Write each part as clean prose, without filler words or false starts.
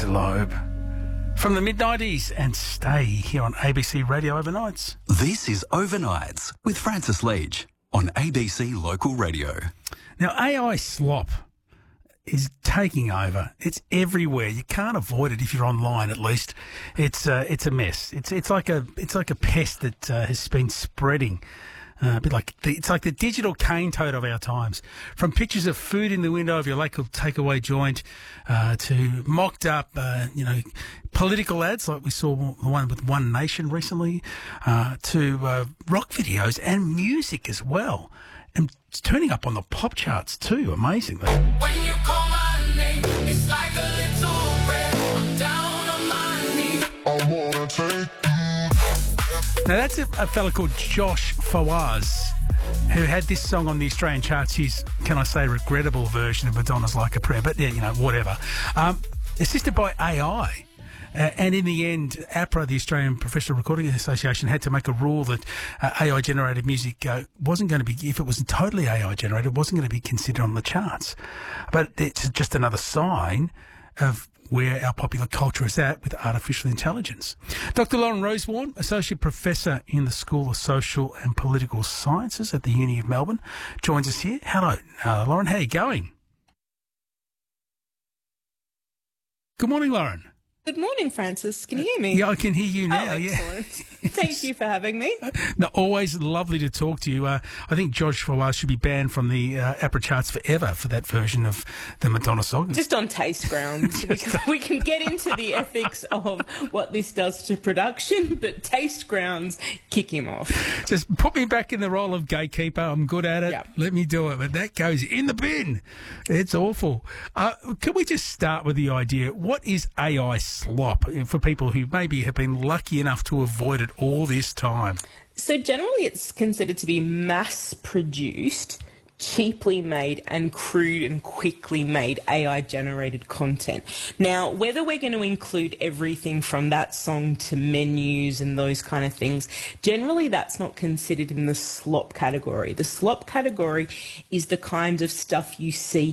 Loeb from the mid-90s and Stay here on ABC Radio Overnights. This is Overnights with Francis Leach on ABC Local Radio. Now, AI slop is taking over. It's everywhere. You can't avoid it if you're online, at least. It's a mess. It's like a pest that has been spreading. A bit like it's like the digital cane toad of our times. From pictures of food in the window of your local takeaway joint to mocked up, political ads like we saw the one with One Nation recently, to rock videos and music as well. And it's turning up on the pop charts too, amazingly. When you call my name, it's like a little breath. I'm down on my knees. I wanna take Now, that's a fella called Josh Fawaz, who had this song on the Australian charts, his, can I say, regrettable version of Madonna's Like a Prayer, but, yeah, whatever. Assisted by AI. And in the end, APRA, the Australian Professional Recording Association, had to make a rule that AI-generated music wasn't going to be, if it was totally AI-generated, wasn't going to be considered on the charts. But it's just another sign of where our popular culture is at with artificial intelligence. Dr. Lauren Rosewarne, Associate Professor in the School of Social and Political Sciences at the Uni of Melbourne, joins us here. Hello, Lauren. How are you going? Good morning, Lauren. Good morning, Francis. Can you hear me? Yeah, I can hear you now. Oh, excellent. Yeah. Thank you for having me. No, always lovely to talk to you. I think Josh Fawaz should be banned from the APRA charts forever for that version of the Madonna song. Just on taste grounds. We can get into the ethics of what this does to production, but taste grounds, kick him off. Just put me back in the role of gatekeeper. I'm good at it. Yep. Let me do it. But that goes in the bin. It's awful. Can we just start with the idea, what is AI slop for people who maybe have been lucky enough to avoid it all this time? So generally it's considered to be mass-produced, cheaply made and crude and quickly made AI-generated content. Now, whether we're going to include everything from that song to menus and those kind of things, generally that's not considered in the slop category. The slop category is the kind of stuff you see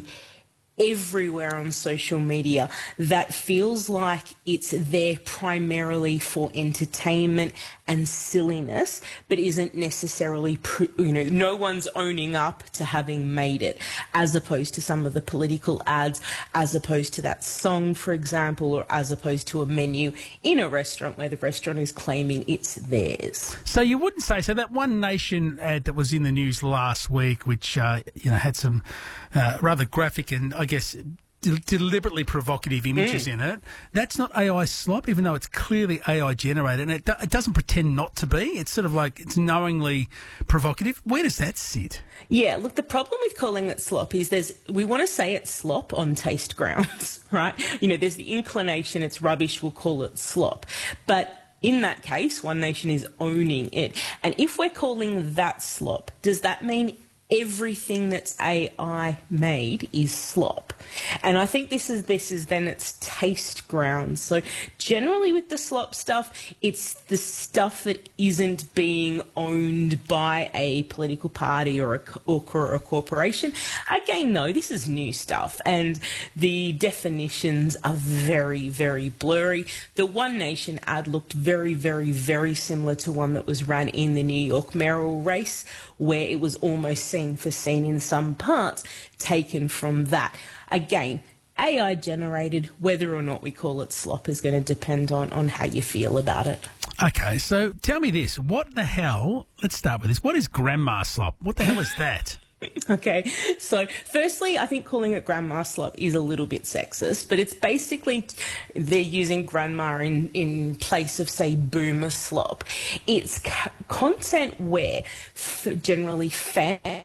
everywhere on social media that feels like it's there primarily for entertainment and silliness, but isn't necessarily, no one's owning up to having made it, as opposed to some of the political ads, as opposed to that song, for example, or as opposed to a menu in a restaurant where the restaurant is claiming it's theirs. So you wouldn't say, so that One Nation ad that was in the news last week, which, had some rather graphic and, I guess, deliberately provocative images in it, that's not AI slop, even though it's clearly AI generated, and it doesn't pretend not to be. It's sort of like it's knowingly provocative. Where does that sit? Yeah, look, the problem with calling it slop is we want to say it's slop on taste grounds, right? There's the inclination it's rubbish, we'll call it slop. But in that case, One Nation is owning it. And if we're calling that slop, does that mean everything that's AI made is slop? And I think this is then its taste grounds. So generally with the slop stuff, it's the stuff that isn't being owned by a political party or a corporation. Again, though, this is new stuff and the definitions are very, very blurry. The One Nation ad looked very, very, very similar to one that was run in the New York mayoral race, where it was almost scene for scene in some parts taken from that. Again, AI generated, whether or not we call it slop is going to depend on how you feel about it. Okay, so tell me this. What the hell, let's start with this. What is grandma slop? What the hell is that? Okay, so firstly, I think calling it grandma slop is a little bit sexist, but it's basically they're using grandma in place of, say, boomer slop. It's content where generally failures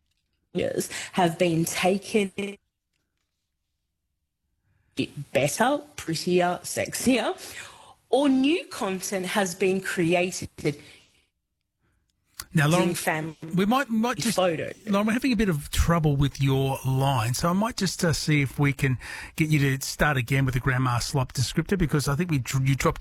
have been taken bit better, prettier, sexier, or new content has been created. Now, Lauren, we might just, Lauren, we're having a bit of trouble with your line, so I might just see if we can get you to start again with the grandma slop descriptor, because I think you dropped